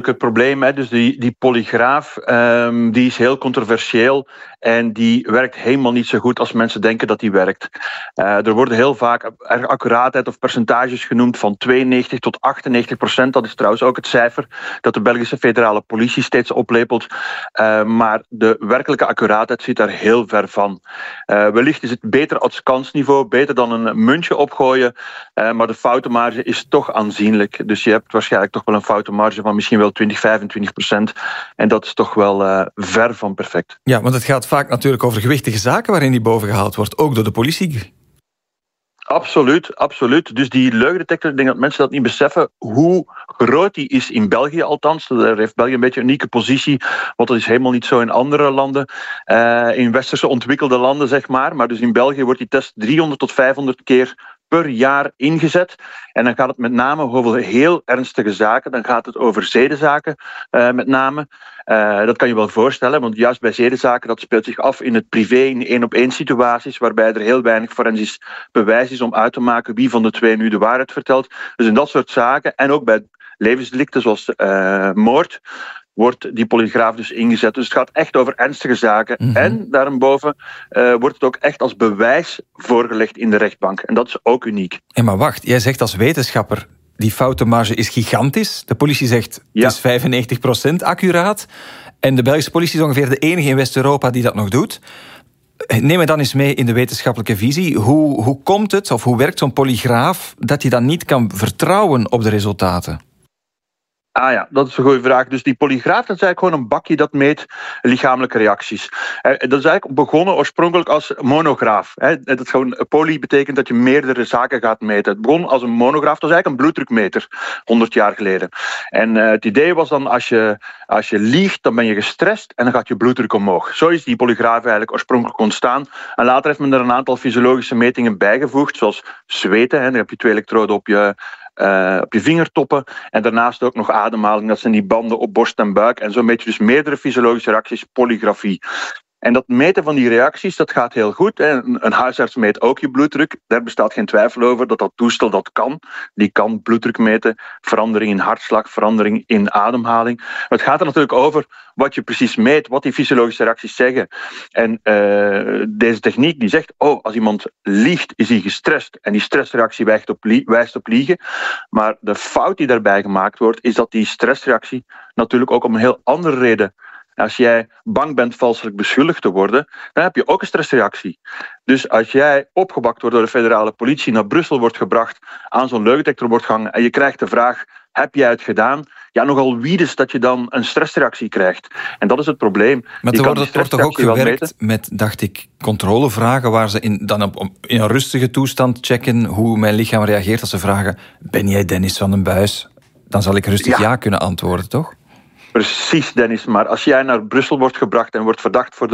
het probleem. Hè. Dus die polygraaf die is heel controversieel en die werkt helemaal niet zo goed als mensen denken dat die werkt. Er worden heel vaak accuraatheid of percentages genoemd van 92 tot 98%. Dat is trouwens ook het cijfer dat de Belgische federale politie steeds oplepelt. Maar de werkelijke accuraatheid zit daar heel ver van. Wellicht is het beter als kansniveau, beter dan een muntje opgooien. Maar de foutenmarge is toch aanzienlijk. Dus je hebt waarschijnlijk toch wel een foutenmarge van misschien wel 20-25%. En dat is toch wel ver van perfect. Ja, want het gaat vaak natuurlijk over gewichtige zaken waarin die bovengehaald wordt, ook door de politie. Absoluut, absoluut. Dus die leugendetector, ik denk dat mensen dat niet beseffen, hoe groot die is in België althans. Daar heeft België een beetje een unieke positie, want dat is helemaal niet zo in andere landen. In westerse ontwikkelde landen, zeg maar. Maar dus in België wordt die test 300 tot 500 keer per jaar ingezet. En dan gaat het met name over heel ernstige zaken. Dan gaat het over zedenzaken met name. Dat kan je wel voorstellen, want juist bij zedenzaken, dat speelt zich af in het privé, in 1-op-1 situaties, waarbij er heel weinig forensisch bewijs is om uit te maken wie van de twee nu de waarheid vertelt. Dus in dat soort zaken, en ook bij levensdelicten zoals moord, wordt die polygraaf dus ingezet. Dus het gaat echt over ernstige zaken. Mm-hmm. En daarboven wordt het ook echt als bewijs voorgelegd in de rechtbank. En dat is ook uniek. En maar wacht, jij zegt als wetenschapper, die foutenmarge is gigantisch. De politie zegt, het is 95% accuraat. En de Belgische politie is ongeveer de enige in West-Europa die dat nog doet. Neem me dan eens mee in de wetenschappelijke visie. Hoe komt het, of hoe werkt zo'n polygraaf, dat je dan niet kan vertrouwen op de resultaten? Ah ja, dat is een goede vraag. Dus die polygraaf, dat is eigenlijk gewoon een bakje dat meet lichamelijke reacties. Dat is eigenlijk begonnen oorspronkelijk als monograaf. Dat is gewoon, poly betekent dat je meerdere zaken gaat meten. Het begon als een monograaf, dat is eigenlijk een bloeddrukmeter, 100 jaar geleden. En het idee was dan, als je liegt, dan ben je gestrest en dan gaat je bloeddruk omhoog. Zo is die polygraaf eigenlijk oorspronkelijk ontstaan. En later heeft men er een aantal fysiologische metingen bijgevoegd, zoals zweten. Dan heb je 2 elektroden op je vingertoppen. En daarnaast ook nog ademhaling. Dat zijn die banden op borst en buik. En zo meet je dus meerdere fysiologische reacties, polygrafie. En dat meten van die reacties, dat gaat heel goed. Een huisarts meet ook je bloeddruk. Daar bestaat geen twijfel over dat toestel dat kan. Die kan bloeddruk meten, verandering in hartslag, verandering in ademhaling. Het gaat er natuurlijk over wat je precies meet, wat die fysiologische reacties zeggen. En deze techniek die zegt, als iemand liegt, is hij gestrest. En die stressreactie wijst op liegen. Maar de fout die daarbij gemaakt wordt, is dat die stressreactie natuurlijk ook om een heel andere reden. Als jij bang bent valselijk beschuldigd te worden, dan heb je ook een stressreactie. Dus als jij opgepakt wordt door de federale politie, naar Brussel wordt gebracht, aan zo'n leugendetector wordt gehangen en je krijgt de vraag, heb jij het gedaan? Ja, nogal wiedes dat je dan een stressreactie krijgt. En dat is het probleem. Maar er wordt toch ook gewerkt met, dacht ik, controlevragen waar ze in een rustige toestand checken hoe mijn lichaam reageert als ze vragen, ben jij Dennis van den Buis? Dan zal ik rustig ja kunnen antwoorden, toch? Precies, Dennis. Maar als jij naar Brussel wordt gebracht en wordt verdacht voor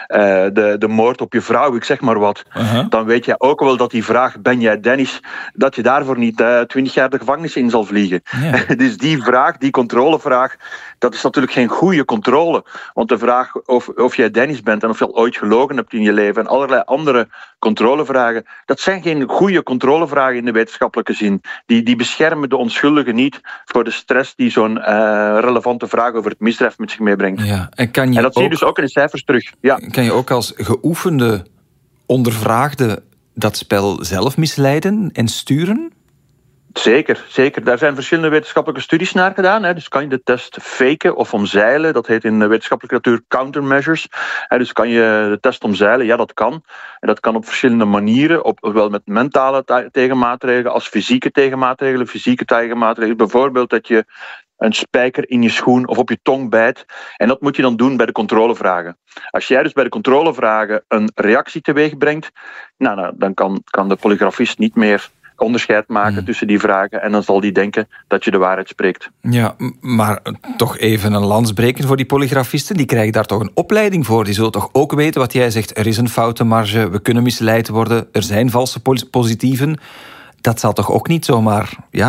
de moord op je vrouw, ik zeg maar wat, dan weet jij ook wel dat die vraag, ben jij Dennis, dat je daarvoor niet 20 jaar de gevangenis in zal vliegen. Ja. Dus die vraag, die controlevraag, dat is natuurlijk geen goede controle. Want de vraag of jij Dennis bent en of je al ooit gelogen hebt in je leven en allerlei andere controlevragen, dat zijn geen goede controlevragen in de wetenschappelijke zin. Die beschermen de onschuldigen niet voor de stress die zo'n relevante vraag over het misdrijf met zich meebrengt. Ja. En dat zie je dus ook in de cijfers terug. Ja. Kan je ook als geoefende ondervraagde dat spel zelf misleiden en sturen? Zeker, zeker. Daar zijn verschillende wetenschappelijke studies naar gedaan. Dus kan je de test faken of omzeilen. Dat heet in de wetenschappelijke literatuur countermeasures. Dus kan je de test omzeilen? Ja, dat kan. En dat kan op verschillende manieren. Ofwel met mentale tegenmaatregelen als fysieke tegenmaatregelen. Bijvoorbeeld dat je een spijker in je schoen of op je tong bijt. En dat moet je dan doen bij de controlevragen. Als jij dus bij de controlevragen een reactie teweeg brengt, dan kan de polygrafist niet meer onderscheid maken tussen die vragen en dan zal die denken dat je de waarheid spreekt. Ja, maar toch even een lans breken voor die polygrafisten. Die krijgen daar toch een opleiding voor. Die zullen toch ook weten wat jij zegt. Er is een foutenmarge, we kunnen misleid worden, er zijn valse positieven. Dat zal toch ook niet zomaar...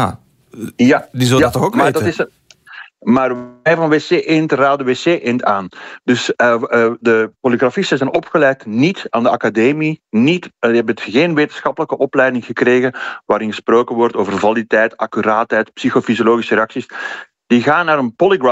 die zullen dat toch ook weten? Maar wij van WC Eend raden WC Eend aan. Dus de polygrafisten zijn opgeleid niet aan de academie. Die hebben geen wetenschappelijke opleiding gekregen waarin gesproken wordt over validiteit, accuraatheid, psychofysiologische reacties. Die gaan naar een polygraph